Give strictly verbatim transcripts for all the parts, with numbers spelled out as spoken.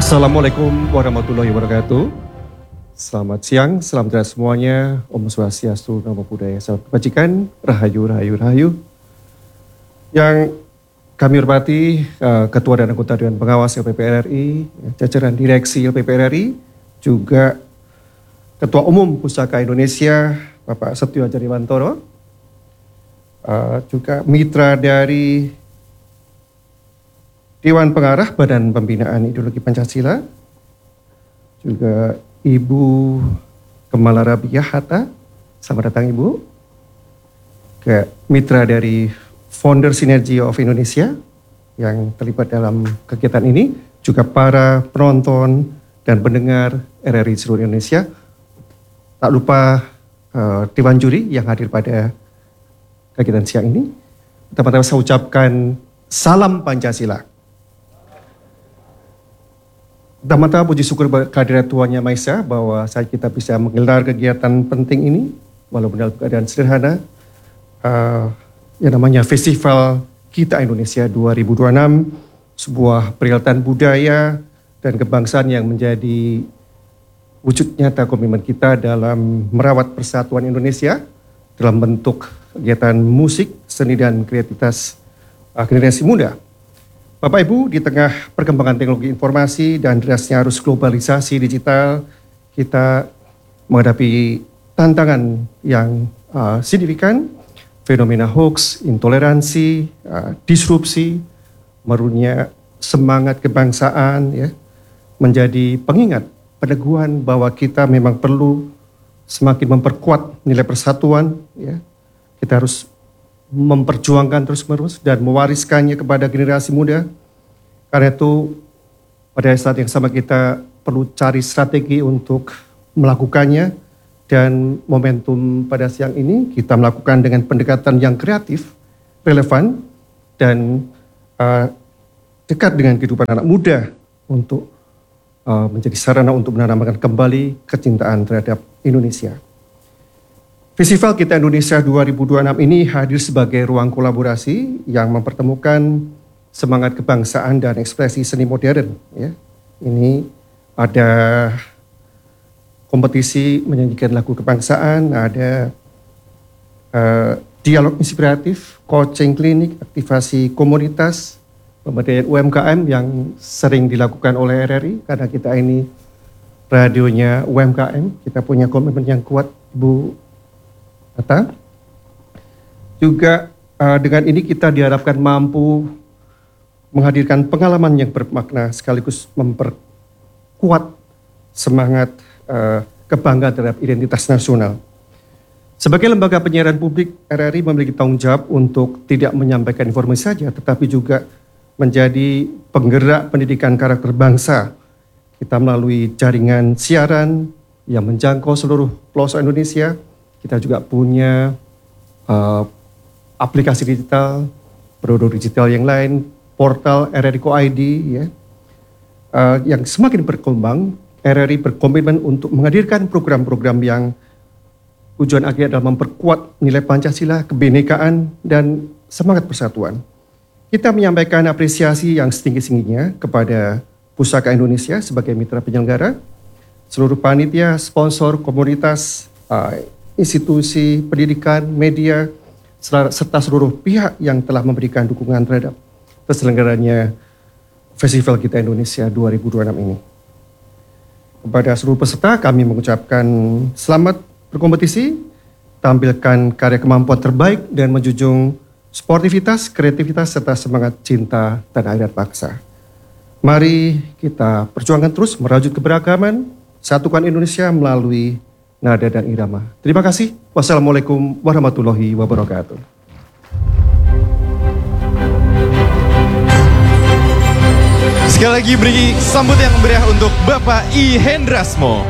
Assalamualaikum warahmatullahi wabarakatuh. Selamat siang, selamat datang semuanya. Om Swastiastu, Namo Buddhaya, salam kebajikan, rahayu, rahayu, rahayu. Yang kami hormati uh, Ketua dan Anggota Dewan Pengawas L P P R R I, jajaran direksi L P P R R I, juga Ketua Umum Pusaka Indonesia, Bapak Setio Hadiwantoro, uh, juga mitra dari Dewan Pengarah Badan Pembinaan Ideologi Pancasila, juga Ibu Kemala Rabiah Hatta, selamat datang Ibu. Ke mitra dari Founder Synergy of Indonesia yang terlibat dalam kegiatan ini, juga para penonton dan pendengar R R I seluruh Indonesia. Tak lupa uh, Dewan Juri yang hadir pada kegiatan siang ini. Pertama-tama saya ucapkan salam Pancasila. Pertama-tama puji syukur kehadirat Tuhan Yang Maha Esa bahwa saat kita bisa menggelar kegiatan penting ini, walaupun dalam keadaan sederhana, uh, yang namanya Festival Kita Indonesia dua ribu dua puluh enam, sebuah perhelatan budaya dan kebangsaan yang menjadi wujud nyata komitmen kita dalam merawat persatuan Indonesia dalam bentuk kegiatan musik, seni dan kreativitas uh, generasi muda. Bapak Ibu, di tengah perkembangan teknologi informasi dan derasnya arus globalisasi digital, kita menghadapi tantangan yang uh, signifikan, fenomena hoax, intoleransi, uh, disrupsi, merunnya semangat kebangsaan, ya, menjadi pengingat, peneguhan bahwa kita memang perlu semakin memperkuat nilai persatuan, ya. Kita harus memperjuangkan terus-menerus dan mewariskannya kepada generasi muda. Karena itu pada saat yang sama kita perlu cari strategi untuk melakukannya, dan momentum pada siang ini kita melakukan dengan pendekatan yang kreatif, relevan, dan uh, dekat dengan kehidupan anak muda untuk uh, menjadi sarana untuk menanamkan kembali kecintaan terhadap Indonesia. Festival Kita Indonesia dua ribu dua puluh enam ini hadir sebagai ruang kolaborasi yang mempertemukan semangat kebangsaan dan ekspresi seni modern. Ya. Ini ada kompetisi menyanyikan lagu kebangsaan, ada uh, dialog inspiratif, coaching klinik, aktivasi komunitas, pemberdayaan U M K M yang sering dilakukan oleh R R I, karena kita ini radionya U M K M, kita punya komitmen yang kuat, Bu Hatta. Juga uh, dengan ini kita diharapkan mampu menghadirkan pengalaman yang bermakna sekaligus memperkuat semangat uh, kebanggaan terhadap identitas nasional. Sebagai lembaga penyiaran publik, R R I memiliki tanggung jawab untuk tidak menyampaikan informasi saja, tetapi juga menjadi penggerak pendidikan karakter bangsa. Kita melalui jaringan siaran yang menjangkau seluruh pelosok Indonesia. Kita juga punya uh, aplikasi digital, produk digital yang lain, portal R R I Co I D, ya, uh, yang semakin berkembang. R R I berkomitmen untuk menghadirkan program-program yang tujuan akhir adalah memperkuat nilai Pancasila, kebinekaan, dan semangat persatuan. Kita menyampaikan apresiasi yang setinggi-tingginya kepada Pusaka Indonesia sebagai mitra penyelenggara, seluruh panitia, sponsor, komunitas, uh, institusi pendidikan, media, serta seluruh pihak yang telah memberikan dukungan terhadap terselenggaranya Festival Kita Indonesia dua ribu dua puluh enam ini. Kepada seluruh peserta kami mengucapkan selamat berkompetisi, tampilkan karya kemampuan terbaik dan menjunjung sportivitas, kreativitas, serta semangat cinta tanah air dan bangsa. Mari kita perjuangkan terus merajut keberagaman, satukan Indonesia melalui nada dan irama. Terima kasih. Wassalamualaikum warahmatullahi wabarakatuh. Sekali lagi beri sambut yang meriah untuk Bapak I Hendrasmo.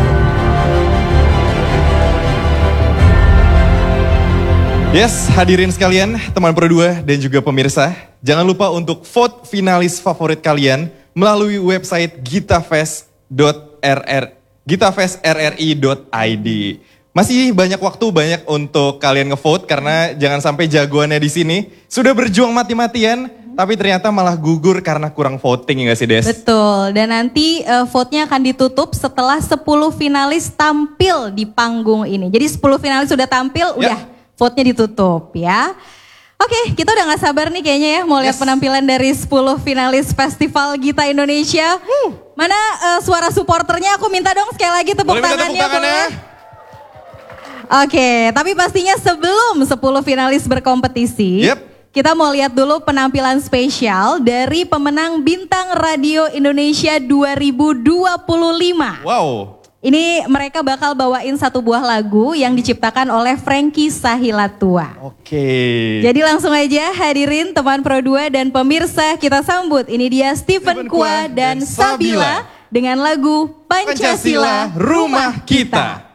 Yes, hadirin sekalian, teman Pro dua dan juga pemirsa, jangan lupa untuk vote finalis favorit kalian melalui website gitafest dot r r gitafest r r i dot i d. Masih banyak waktu, banyak untuk kalian ngevote karena jangan sampai jagoannya di sini sudah berjuang mati-matian tapi ternyata malah gugur karena kurang voting ya gak sih Des? Betul, dan nanti uh, vote-nya akan ditutup setelah sepuluh finalis tampil di panggung ini. Jadi sepuluh finalis sudah tampil, Ya. udah vote-nya ditutup ya. Oke, kita udah gak sabar nih kayaknya ya mau lihat Yes. penampilan dari sepuluh finalis Festival Gita Indonesia. Mana uh, suara supporternya, aku minta dong sekali lagi tepuk Boleh minta tangannya. tepuk tangannya? boleh? Oke, tapi pastinya sebelum sepuluh finalis berkompetisi, Yep. kita mau lihat dulu penampilan spesial dari pemenang Bintang Radio Indonesia dua ribu dua puluh lima. Wow. Ini mereka bakal bawain satu buah lagu yang diciptakan oleh Frankie Sahilatua. Oke. Jadi langsung aja hadirin teman Pro dua dan pemirsa, kita sambut. Ini dia Stephen Stephen Kwa Kwa dan dan Sabila Sabila dengan lagu Pancasila, Pancasila Rumah Kita.